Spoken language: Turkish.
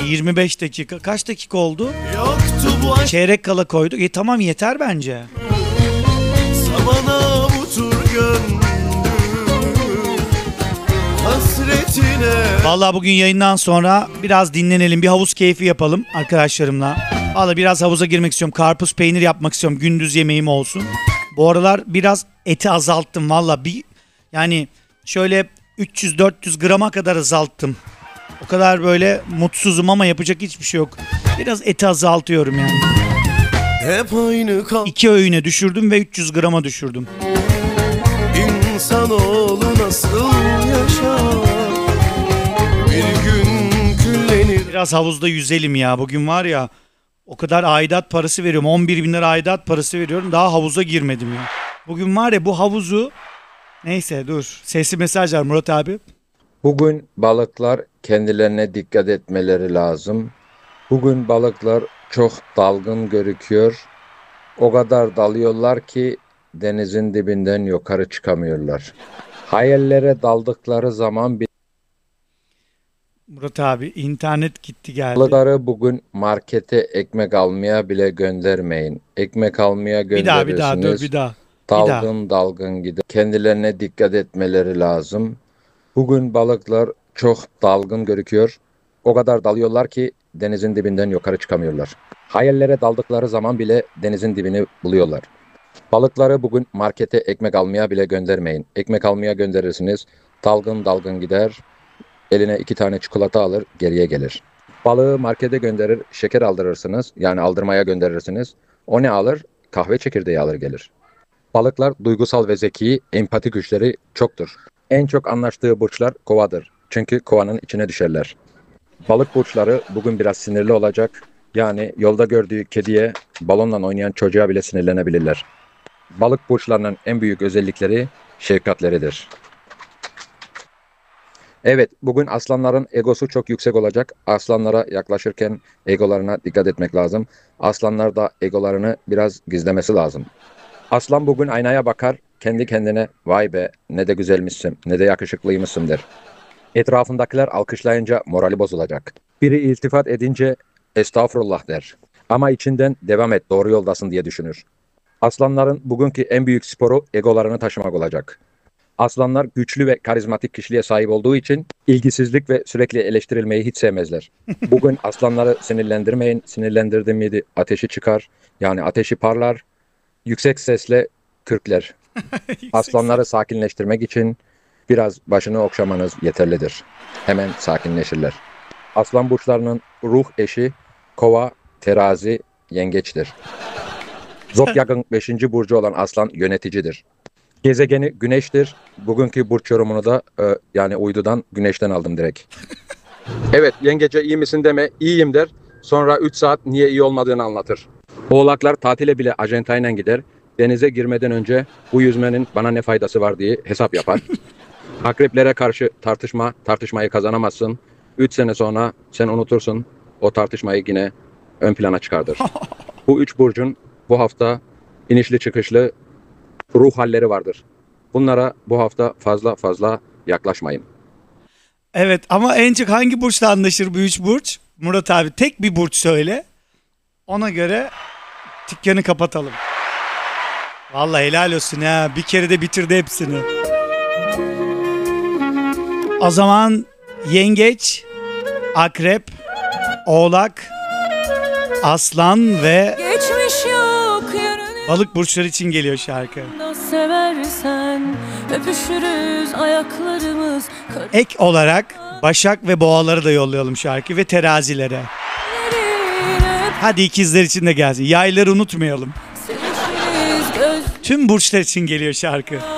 25 dakika. Kaç dakika oldu? Yoktu bu aşk Çeyrek kala koyduk. Tamam yeter bence. zamana avutur gönlüm hasretine. Vallahi bugün yayından sonra biraz dinlenelim. Bir havuz keyfi yapalım arkadaşlarımla. Vallahi biraz havuza girmek istiyorum. Karpuz peynir yapmak istiyorum. Gündüz yemeğim olsun. Bu aralar biraz eti azalttım. Vallahi yani şöyle 300-400 grama kadar azalttım. O kadar böyle mutsuzum ama yapacak hiçbir şey yok. Biraz eti azaltıyorum yani. Hep aynı 2 öğüne düşürdüm ve 300 grama düşürdüm. İnsanoğlu nasıl yaşar? Bir gün küllenir. Biraz havuzda yüzelim ya. Bugün var ya o kadar aidat parası veriyorum. 11 bin lira aidat parası veriyorum. Daha havuza girmedim ya. Bugün var ya bu havuzu... Neyse dur. Sesli mesaj var Murat abi. Bugün balıklar kendilerine dikkat etmeleri lazım. Bugün balıklar çok dalgın gözüküyor. O kadar dalıyorlar ki denizin dibinden yukarı çıkamıyorlar. Hayallere daldıkları zaman Murat abi internet gitti geldi. balıkları bugün markete ekmek almaya bile göndermeyin. Ekmek almaya gönderirsiniz. Bir daha dur bir daha. Dalgın dalgın gider. Kendilerine dikkat etmeleri lazım. Bugün balıklar çok dalgın gözüküyor. O kadar dalıyorlar ki denizin dibinden yukarı çıkamıyorlar. Hayallere daldıkları zaman bile denizin dibini buluyorlar. Balıkları bugün markete ekmek almaya bile göndermeyin. Ekmek almaya gönderirsiniz. Dalgın dalgın gider. Eline 2 tane çikolata alır, geriye gelir. Balığı markete gönderir, şeker aldırırsınız. Yani aldırmaya gönderirsiniz. O ne alır? Kahve çekirdeği alır gelir. Balıklar duygusal ve zeki, empati güçleri çoktur. En çok anlaştığı burçlar kovadır. Çünkü kovanın içine düşerler. Balık burçları bugün biraz sinirli olacak. Yani yolda gördüğü kediye, balonla oynayan çocuğa bile sinirlenebilirler. Balık burçlarının en büyük özellikleri şefkatleridir. Evet, bugün aslanların egosu çok yüksek olacak. Aslanlara yaklaşırken egolarına dikkat etmek lazım. Aslanlar da egolarını biraz gizlemesi lazım. Aslan bugün aynaya bakar, kendi kendine vay be ne de güzelmişsin, ne de yakışıklıymışsın der. Etrafındakiler alkışlayınca morali bozulacak. Biri iltifat edince estağfurullah der. Ama içinden devam et doğru yoldasın diye düşünür. Aslanların bugünkü en büyük sporu egolarını taşımak olacak. Aslanlar güçlü ve karizmatik kişiliğe sahip olduğu için ilgisizlik ve sürekli eleştirilmeyi hiç sevmezler. Bugün aslanları sinirlendirmeyin. Sinirlendirdin miydi ateşi çıkar. Yani ateşi parlar. Yüksek sesle kürkler. Aslanları sakinleştirmek için biraz başını okşamanız yeterlidir. Hemen sakinleşirler. Aslan burçlarının ruh eşi Kova, Terazi, Yengeçtir. Zodyak'ın 5. burcu olan Aslan yöneticidir. Gezegeni Güneş'tir. Bugünkü burç yorumunu da yani uydudan Güneş'ten aldım direkt. Evet, yengece iyi misin deme, iyiyim der. Sonra 3 saat niye iyi olmadığını anlatır. Oğlaklar tatile bile ajantayla gider. Denize girmeden önce bu yüzmenin bana ne faydası var diye hesap yapar. Akreplere karşı tartışmayı kazanamazsın. 3 sene sonra sen unutursun, o tartışmayı yine ön plana çıkardır. Bu 3 burcun bu hafta inişli çıkışlı ruh halleri vardır. Bunlara bu hafta fazla yaklaşmayın. Evet ama en çok hangi burçla anlaşır bu 3 burç? Murat abi tek bir burç söyle. Ona göre dükkanı kapatalım. Vallahi helal olsun ha. Bir kere de bitirdi hepsini. O zaman Yengeç, Akrep, Oğlak, Aslan ve Balık burçları için geliyor şarkı. Seversen öpüşürüz ayaklarımız. Ek olarak Başak ve Boğaları da yollayalım şarkı ve Terazilere. Hadi ikizler için de gelsin. Yayları unutmayalım. Tüm burçlar için geliyor şarkı.